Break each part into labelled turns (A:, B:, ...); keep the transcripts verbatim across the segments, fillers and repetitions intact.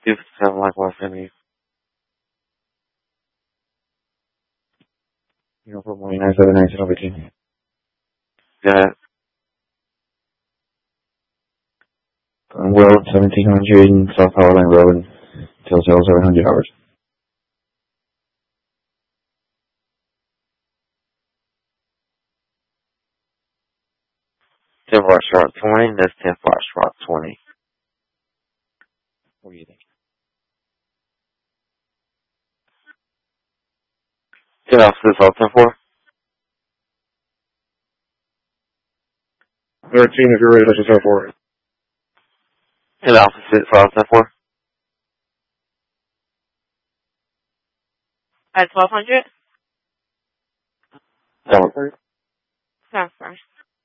A: two fifty-seven likewise, seventy. You know, for one nine seven nine seven eighteen. Got it. On Road seventeen hundred, South Power Line Road, till seven hundred hours. ten bar sharp twenty, that's ten bar sharp twenty. What do you think? ten officers, all ten four. thirteen, if you're ready, let's just go for it. ten officers, all ten four.
B: At twelve hundred?
A: Transfer.
B: Transfer.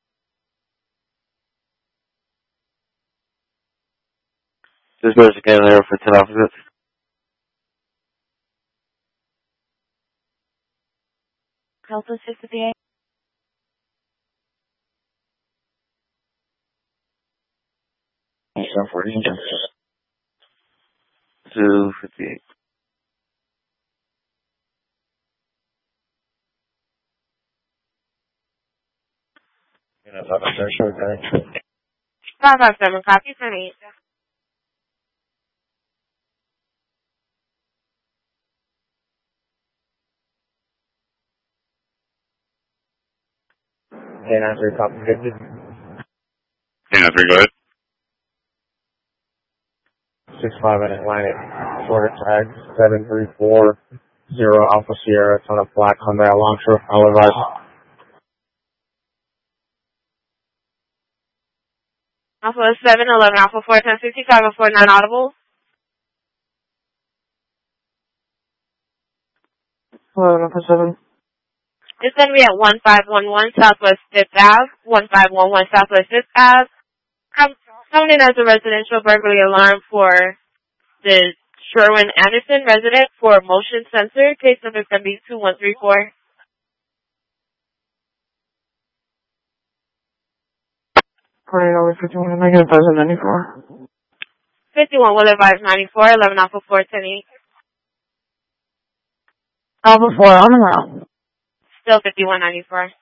A: Just go again there for ten officers.
B: Delta six fifty-eight.
A: seven forty. two fifty-eight. Yeah, five five seven, short time.
B: five five seven, copy, ten eight.
A: K nine three, copy, fifty. K nine three, go ahead. six five in Atlantic, shorter tag, seven three four zero Alpha Sierra. It's on a black Hyundai Elantra. I'll advise.
B: Alpha seven eleven, Alpha four ten sixty-five, and four nine audible.
A: Hello, Alpha seven.
B: It's going to be at one five one one Southwest fifth Avenue, one five one one Southwest fifth Avenue. I'm coming in as a residential burglary alarm for the Sherwin Anderson resident for motion sensor. Case number seven two one three four.
A: Party over fifty-one, negative five ninety-four.
B: fifty-one Willard Vibe ninety-four, eleven Alpha four ten eight.
A: Alpha four on the route.
B: Still fifty-one ninety-four.